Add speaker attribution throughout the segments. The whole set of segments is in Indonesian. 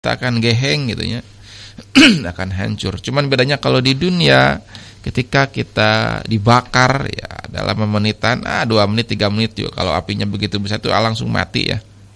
Speaker 1: akan geheng gitu ya. Akan hancur. Cuman bedanya kalau di dunia ketika kita dibakar ya dalam menitan 2 menit 3 menit juga kalau apinya begitu besar itu langsung mati ya.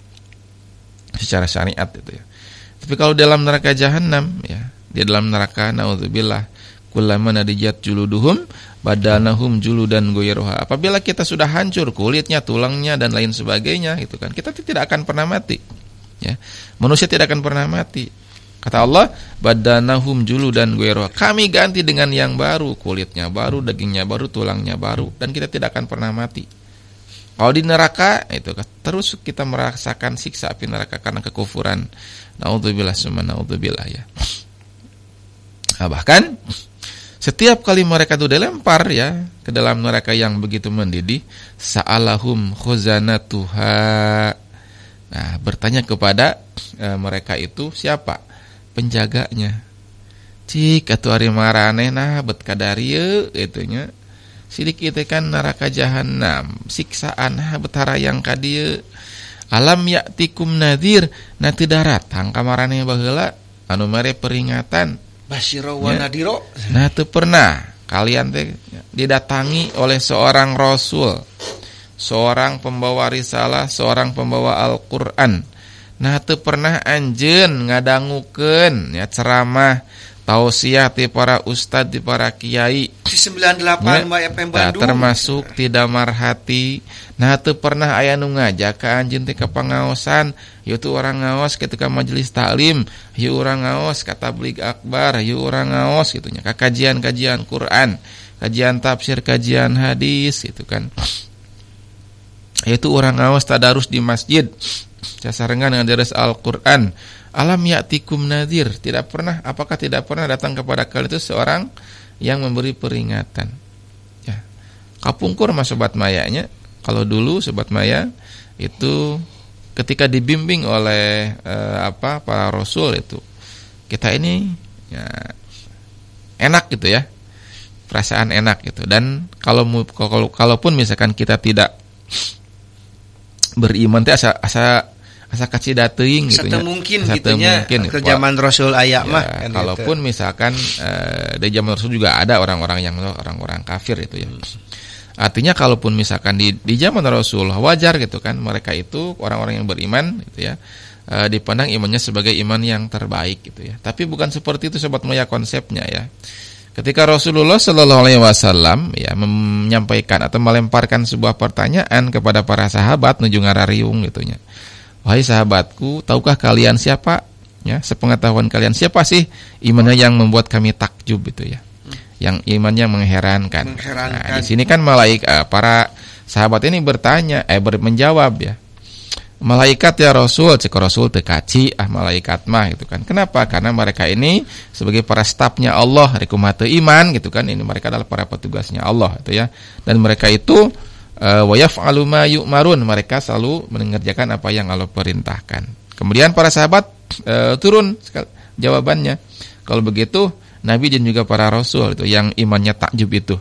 Speaker 1: Secara syariat itu ya. Tapi kalau dalam neraka jahanam ya, di dalam neraka naudzubillah kullama nadijat juluduhum badanahum juludan ghayruha. Apabila kita sudah hancur kulitnya, tulangnya dan lain sebagainya gitu kan. Kita tidak akan pernah mati. Ya. Manusia tidak akan pernah mati. Kata Allah, badanahum juludan ghayruha. Kami ganti dengan yang baru, kulitnya baru, dagingnya baru, tulangnya baru dan kita tidak akan pernah mati. Kalau di neraka itu terus kita merasakan siksa api neraka karena kekufuran. Naudzubillah summa naudzubillah ya. Nah, bahkan setiap kali mereka itu dilempar ya ke dalam neraka yang begitu mendidih, sa'alahum khuzanatuha. Nah, bertanya kepada mereka itu siapa? Penjaganya. Cik atuh ari maranehna bet kadarieu itunya. Sidik itu kan neraka jahanam, siksaan betara yang ka dieu. Alam ya'tikum nadhir, na teu datang ka maraneh baheula anu mere peringatan
Speaker 2: basyira wa nadhira.
Speaker 1: Nah teu pernah kalian teh didatangi oleh seorang rasul, seorang pembawa risalah, seorang pembawa Al-Qur'an. Nah teu pernah anjeun ngadangukeun ya ceramah tausiah ti para ustad ti para kiai
Speaker 2: di 98 Mbak FM Bandung
Speaker 1: termasuk tidak marhati. Nah teu pernah aya nu ngajak ka anjeun teh ka pangaosan, ieu teh urang ngaos ketika majelis taklim, ieu urang ngaos ka tabligh akbar, ieu urang ngaos gitu nya ka kajian-kajian Quran, kajian tafsir, kajian hadis gitu kan. Itu urang ngaos tadarus di masjid. Sasarengan ngadares Al-Qur'an. Alam ya'tikum nadhir, apakah tidak pernah datang kepada kalian itu seorang yang memberi peringatan. Ya. Kapungkur mas sobat mayanya. Kalau dulu sobat maya itu ketika dibimbing oleh para rasul itu, kita ini ya enak gitu ya. Perasaan enak gitu. Dan kalaupun misalkan kita tidak beriman teh asa kacida teuing gitu nya.
Speaker 2: Mungkin gitunya ke zaman Rasul aya mah
Speaker 1: kan. Kalaupun gitu. Misalkan di zaman Rasul juga ada orang-orang kafir itu ya. Artinya kalaupun misalkan di zaman Rasul wajar gitu kan, mereka itu orang-orang yang beriman gitu ya. Dipandang imannya sebagai iman yang terbaik gitu ya. Tapi bukan seperti itu sobat maya konsepnya ya. Ketika Rasulullah Shallallahu Alaihi Wasallam ya menyampaikan atau melemparkan sebuah pertanyaan kepada para sahabat nuju ngarariung gitunya. Wahai sahabatku, tahukah kalian siapa? Ya, sepengetahuan kalian siapa sih imannya yang membuat kami takjub itu ya? Yang imannya mengherankan. Nah, di sini kan para sahabat ini menjawab ya. Malaikat ya Rasul, cek Rasul teu kaci malaikat mah gitu kan. Kenapa? Karena mereka ini sebagai para stafnya Allah, rekumaha teu iman gitu kan. Ini mereka adalah para petugasnya Allah itu ya. Dan mereka itu wa yaf'alu ma yu'marun, mereka selalu mengerjakan apa yang Allah perintahkan. Kemudian para sahabat turun jawabannya. Kalau begitu Nabi dan juga para rasul itu yang imannya takjub itu.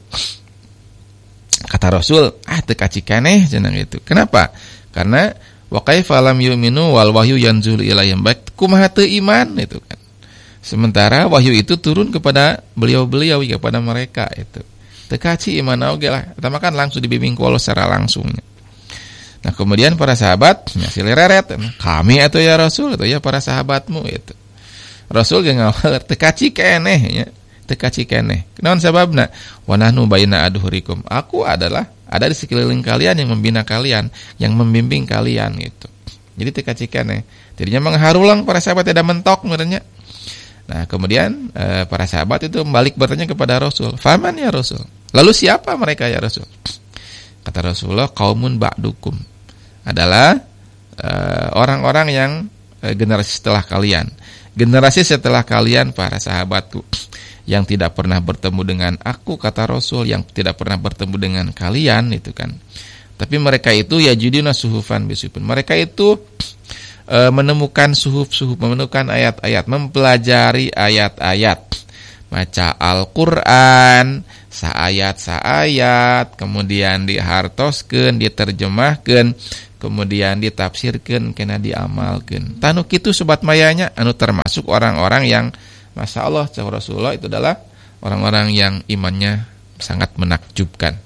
Speaker 1: Kata Rasul, teu kaci keneh cenah gitu. Kenapa? Karena wa kaifa lam yu'minu wal wahyu yanzul ilaihim, kumaha teu iman itu kan. Sementara wahyu itu turun kepada beliau-beliau kepada mereka itu. Teu kaci iman oge lah. Pertama kan langsung dibimbing ku Allah secara langsungnya. Nah, kemudian para sahabat masih lereret, kami atau ya Rasul atau ya para sahabatmu itu. Rasul ge ngawal teu kaci keneh nya. Teu kaci keneh. Kunaon sababna? Wa nahnu baina adhurikum. Aku ada di sekeliling kalian yang membina kalian, yang membimbing kalian gitu. Jadi teu kaci keneh. Jadinya mengharulang para sahabat tidak mentok merenya. Nah, kemudian para sahabat itu balik bertanya kepada Rasul, "Faman ya Rasul?" Lalu siapa mereka ya Rasul? Kata Rasulullah, "Qaumun ba'dukum." Adalah orang-orang yang generasi setelah kalian. Generasi setelah kalian para sahabatku yang tidak pernah bertemu dengan aku, kata Rasul, yang tidak pernah bertemu dengan kalian itu kan. Tapi mereka itu ya judina suhufan bisufun. Mereka itu menemukan suhuf-suhuf, menemukan ayat-ayat, mempelajari ayat-ayat, baca Al-Qur'an saayat-saayat, kemudian dihartoskeun, diterjemahkeun, kemudian ditafsirkeun kena diamalkeun. Tanu kitu sobat mayanya anu termasuk orang-orang yang masya Allah Rasulullah itu adalah orang-orang yang imannya sangat menakjubkan.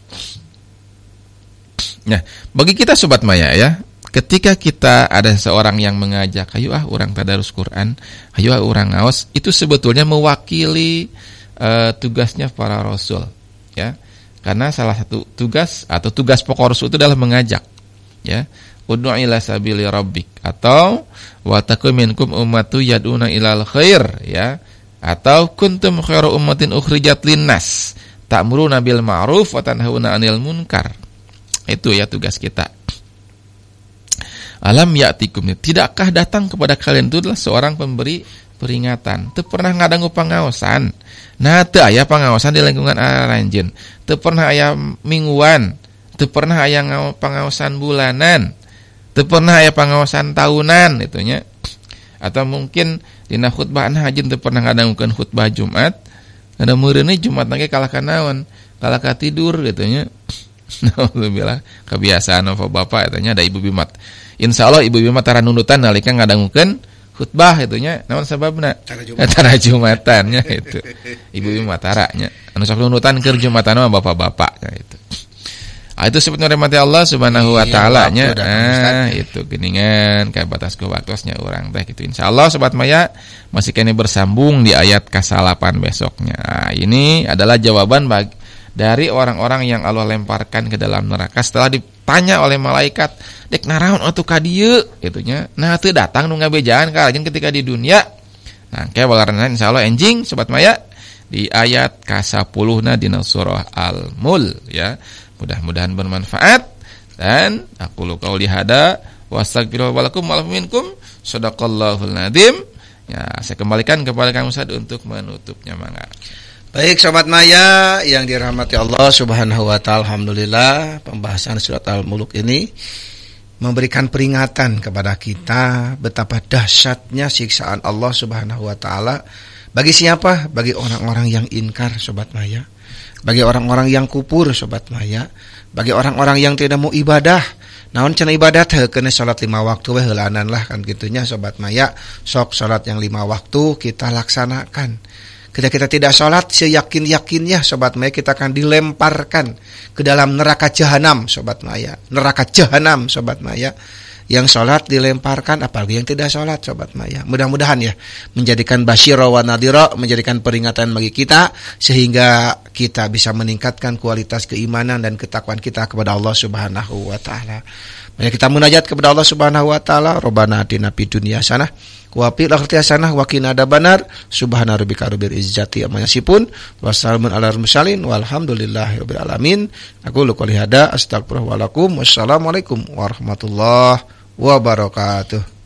Speaker 1: Nah, bagi kita sobat maya ya, ketika kita ada seorang yang mengajak, ayo urang tadarus Quran, ayo urang ngaos, itu sebetulnya mewakili tugasnya para rasul ya. Karena salah satu tugas atau tugas pokok rasul itu adalah mengajak ya. Ud'u ila sabili rabbik atau wa takum minkum ummatu yad'una ilal khair ya, atau kuntum khairu ummatin ukhrijat linnas ta'muruna bil ma'ruf wa tanhauna 'anil munkar. Itu ya tugas kita. Alam ya'tikum, tidakkah datang kepada kalian itu adalah seorang pemberi peringatan. Teu pernah ngadangu pangaosan. Nah, teu aya pangaosan di lingkungan aranjeun. Teu pernah aya mingguan, teu pernah aya pangaosan bulanan. Teu pernah aya pangaosan tahunan itunya. Atau mungkin dina khutbah hajeun teu pernah ngadangukeun khutbah Jumat. Ada meureunna Jumat nage kalah ka naon? Kalah ka tidur gitunya. Alhamdulillah kebiasaan bapak itunya ada Ibu Bimat. Insyaallah Ibu Bimat tara nunutan nalika ngadangukeun khutbah itunya. Naon sababna? Tara Jumatannya itu. Ibu Bimat taranya. Anu sok nunutan keur Jumatan mah bapak-bapaknya itu. Itu sebetulnya rahmati Allah Subhanahu wa taala nya. Itu geningan ka batas waktosnya urang teh gitu. Insyaallah sobat maya masih kene bersambung di ayat ke-8 besoknya. Ini adalah jawaban dari orang-orang yang Allah lemparkan ke dalam neraka setelah ditanya oleh malaikat, "Dek naraon atuh ka dieu?" gitunya. Nah, teu datang nu ngabejaan ka rajin ketika di dunia. Nah, kae walarna insyaallah enjing sobat maya di ayat ke-10 dina surah Al-Mulk ya. Mudah-mudahan bermanfaat dan aku qouli hada wa astaghfirullaha wa lakum wa minkum shadaqallahul nadzim. Ya, saya kembalikan kepada Kang Ustaz untuk menutupnya mangga.
Speaker 2: Baik sobat maya yang dirahmati Allah Subhanahu wa taala, alhamdulillah pembahasan surat Al-Mulk ini memberikan peringatan kepada kita betapa dahsyatnya siksaan Allah Subhanahu wa taala bagi siapa? Bagi orang-orang yang ingkar sobat maya. Bagi orang-orang yang kupur sobat maya, bagi orang-orang yang tidak mau ibadah. Naon cenah ibadat heuh keuna salat 5 waktu we heulanan lah kan gitunya sobat maya. Sok salat yang 5 waktu kita laksanakan. Ketika kita tidak salat seyakin-yakinnya sobat maya kita akan dilemparkan ke dalam neraka jahanam sobat maya. Neraka jahanam sobat maya. Yang salat dilemparkan, apalagi yang tidak salat sobat maya. Mudah-mudahan ya menjadikan basyira wa nadhira, menjadikan peringatan bagi kita sehingga kita bisa meningkatkan kualitas keimanan dan ketakwaan kita kepada Allah Subhanahu wa taala. Mari kita munajat kepada Allah Subhanahu wa taala, Rabbana atina fid dunya hasanah wa fil akhirati hasanah wa qina adzabannar. Subhana rabbika rabbil izzati amma yasifun wa salamun alal mursalin walhamdulillahirabbil alamin. Aku qouli hada astaghfirullah wa lakum. Wassalamualaikum warahmatullahi wabarakatuh.